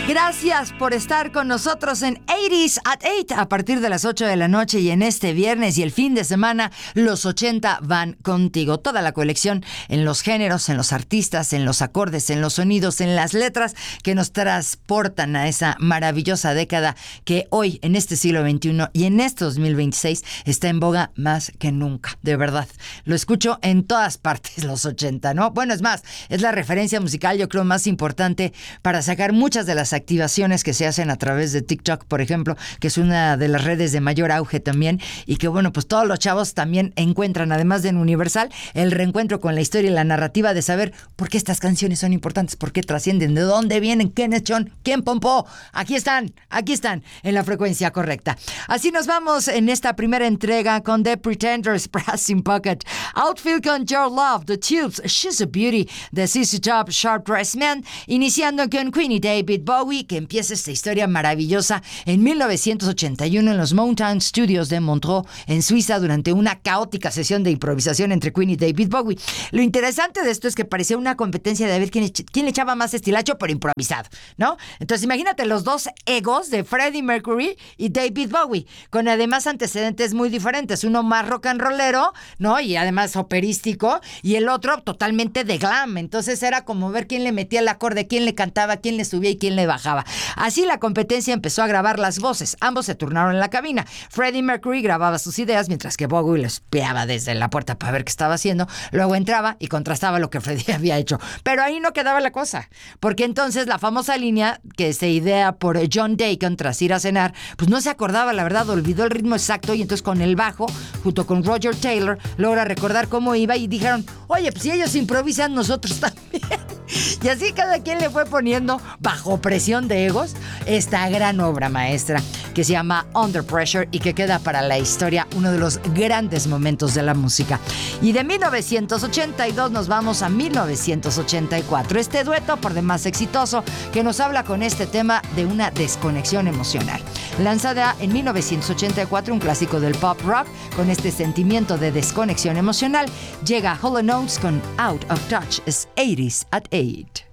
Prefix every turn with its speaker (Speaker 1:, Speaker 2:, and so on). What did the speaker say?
Speaker 1: Gracias por estar con nosotros en 80s at 8 a partir de las 8 de la noche y en este viernes y el fin de semana los 80 van contigo. Toda la colección en los géneros, en los artistas, en los acordes, en los sonidos, en las letras que nos transportan a esa maravillosa década que hoy en este siglo XXI y en este 2026 está en boga más que nunca. De verdad, lo escucho en todas partes los 80, ¿no? Bueno, es más, es la referencia musical yo creo más importante para sacar muchas de las activaciones que se hacen a través de TikTok, por ejemplo, que es una de las redes de mayor auge también y que, bueno, pues todos los chavos también encuentran, además de en Universal, el reencuentro con la historia y la narrativa de saber por qué estas canciones son importantes, por qué trascienden, de dónde vienen, quiénes son, quién pompó. Aquí están, en la frecuencia correcta. Así nos vamos en esta primera entrega con The Pretenders, Brass in Pocket, Outfield con Your Love, The Tubes, She's a Beauty, The ZZ Top, Sharp Dressed Man, iniciando con Queenie, David Bowie, que empieza esta historia maravillosa en 1981 en los Motown Studios de Montreux, en Suiza, durante una caótica sesión de improvisación entre Queen y David Bowie. Lo interesante de esto es que parecía una competencia de ver quién le echaba más estilacho, pero improvisado, ¿no? Entonces imagínate los dos egos de Freddie Mercury y David Bowie, con además antecedentes muy diferentes, uno más rock and rollero, ¿no? Y además operístico, y el otro totalmente de glam. Entonces era como ver quién le metía el acorde, quién le cantaba, quién le subía y quién le bajaba. Así la competencia empezó a grabar las voces. Ambos se turnaron en la cabina. Freddie Mercury grababa sus ideas mientras que Bowie lo espiaba desde la puerta para ver qué estaba haciendo. Luego entraba y contrastaba lo que Freddie había hecho. Pero ahí no quedaba la cosa, porque entonces la famosa línea que se idea por John Deacon tras ir a cenar, pues no se acordaba, la verdad, olvidó el ritmo exacto y entonces con el bajo, junto con Roger Taylor, logra recordar cómo iba y dijeron, oye, pues si ellos improvisan, nosotros también. Y así cada quien le fue poniendo bajo presión de egos esta gran obra maestra que se llama Under Pressure y que queda para la historia uno de los grandes momentos de la música. Y de 1982 nos vamos a 1984. Este dueto por demás exitoso que nos habla con este tema de una desconexión emocional. Lanzada en 1984, un clásico del pop rock con este sentimiento de desconexión emocional, llega Hall & Oates con Out of Touch. Es 80s at 8.